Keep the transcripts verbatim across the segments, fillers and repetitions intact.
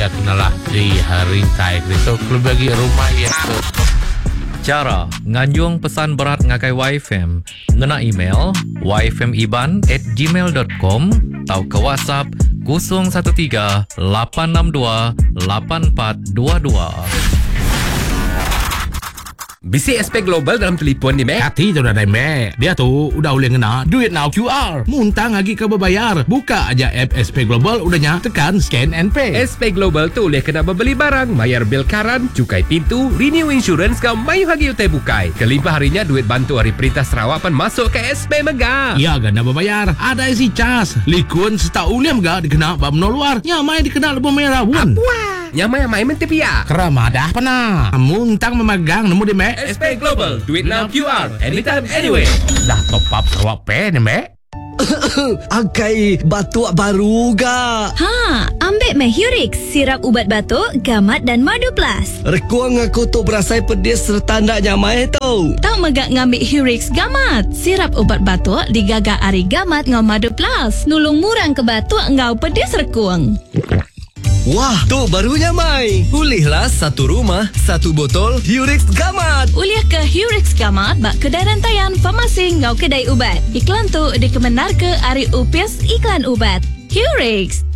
ia kenalah di harintai itu kalau bagi rumah ia tu. Cara nganjung pesan berat ngakai Y F M ngena email y f m iban at gmail dot com atau ke WhatsApp kosong satu tiga lapan enam dua lapan empat dua dua. Bisi S P Global dalam telefon ni, Mek. Hati tu dah, Mek. Dia tu udah boleh ngena duit now Q R. Muntang lagi ke berbayar. Buka aja app S P Global udahnya, tekan scan and pay. S P Global tu boleh kena membeli barang, bayar bil karan, cukai pintu, renew insurance kau mayu hagi utai bukai. Kelimpah harinya duit bantu hari Perintah Sarawak pan masuk ke S P Mega. Ya, gana berbayar. Ada isi cas. Likun seta uliam ga dikena bab no luar. Nyamai dikena lebih merah pun. Wah, nyamai mai mentepia. Keramadah pernah. Muntang memegang nemu di Mek. S P Global, duit now Q R, anytime, anywhere. Dah top up Sarawak Pay ni, Mek. Akai batuk baru ga. Ha, ambil Mehurix, sirap ubat batuk, gamat dan madu plus. Rekuang aku tu berasai pedis serta ndak nyamai tau. Tak megak ngambil Hurix gamat, sirap ubat batuk digagak ari gamat ngau madu plus. Nulung murang ke batuk ngau pedis rekuang. Wah, tu baru nyamai. Pulihlah satu rumah, satu botol Hurix Gamat. Uliah ke Hurix Gamat bak kedai rantaian farmasi ngau kedai ubat. Iklan tu dikemenar ke Ari Upias Iklan Ubat. Hurix.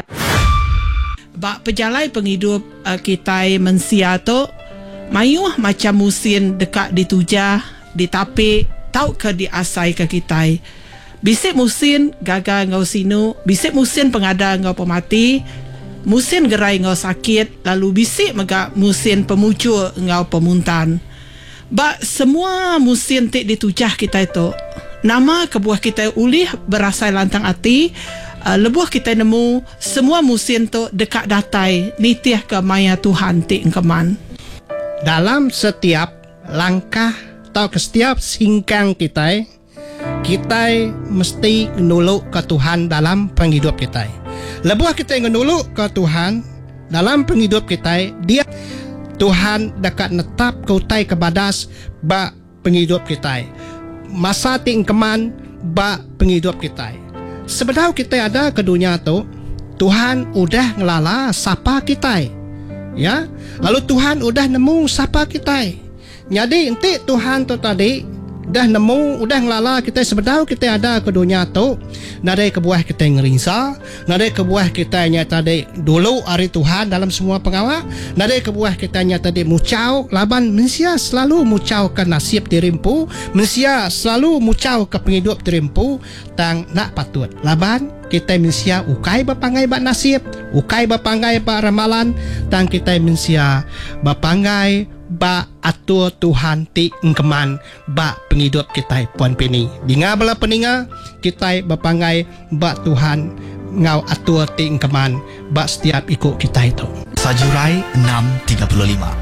Bak pejalai penghidup uh, kita mensia tu mayuh macam musim dekat ditujah, ditapik, tau ke diasai ke kita. Bisik musim gagal ngau sinu, bisik musim pengada ngau pemati. Musim gerai ngau sakit, lalu bisik megak musim pemucul ngau pemuntan. Bak semua musim tik ditujah kita itu. Nama kebuah kita ulih berasai lantang hati, uh, lebuh kita nemu semua musim tu dekat datai nitiah ke maya Tuhan tik keman. Dalam setiap langkah atau ke setiap singkang kita, kita mesti menolak ke Tuhan dalam penghidup kita. Lebuh kita menolak ke Tuhan dalam penghidup kita, dia Tuhan dekat netap ke utai ke badas bak penghidup kita. Masa tingkeman bak penghidup kita. Sebenarnya kita ada ke dunia tu, Tuhan udah ngelala sapa kita. Ya, lalu Tuhan udah nemu sapa kita. Jadi enti Tuhan tu tadi dah nemu, udah ngelala kita sebenarnya kita ada ke dunia tu. Nadai kebuah kita ngeringsa, nadai kebuah kita nyata tadi dulu hari Tuhan dalam semua pengawal, nadai kebuah kita nyata tadi mucau laban mensia selalu mucau ke nasib dirimpu, mensia selalu mucau ke penghidup dirimpu, tang nak patut laban kita mensia ukai bapangai bak nasib, ukai bapangai bak ramalan, tang kita mensia bapangai ba atur Tuhan ti engkeman ba penghidup kita puan pini. Dinga bala peninga kita bapangai ba Tuhan ngau atur ti engkeman ba setiap ikut kita itu. Sajurai enam tiga puluh lima.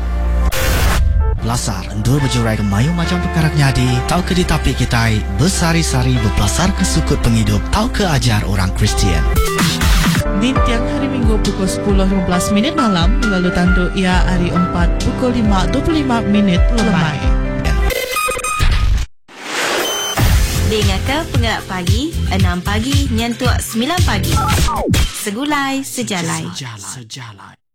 Lasar endur berjurai ke mayu macam perkara nyadi, tau ke ditapik kita bersari-sari berpelasar ke sukut penghidup, tau ke ajar orang Kristian. Di tiang hari Minggu pukul sepuluh lima belas minit malam, lalu tandu ia hari empat pukul lima dua puluh lima minit lemai. Dengarkan Penggerak Pagi enam pagi nyentuak sembilan pagi. Segulai sejalai. Sejalai. Sejalai.